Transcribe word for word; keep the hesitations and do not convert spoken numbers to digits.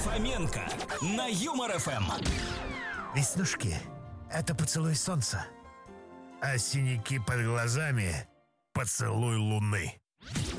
Фоменко на Юмор эф эм. Веснушки — это поцелуй солнца, а синяки под глазами — поцелуй луны.